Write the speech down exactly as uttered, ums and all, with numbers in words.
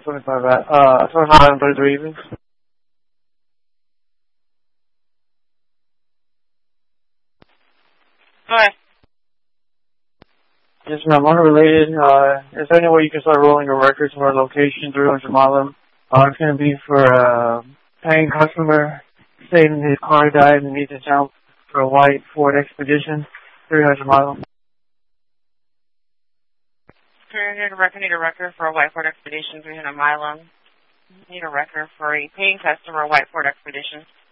twenty-five, uh, twenty-five and thirty-three evenings. Go ahead. Yes, ma'am. Unrelated, uh, is there any way you can start rolling your records for a location, three hundred Milam? Uh, it's going to be for a paying customer stating his car died and needs to jump for a white Ford Expedition, three hundred Milam. Need a record, need a record for a white Ford Expedition, three hundred Milam. Need a record for a paying customer, white Ford Expedition.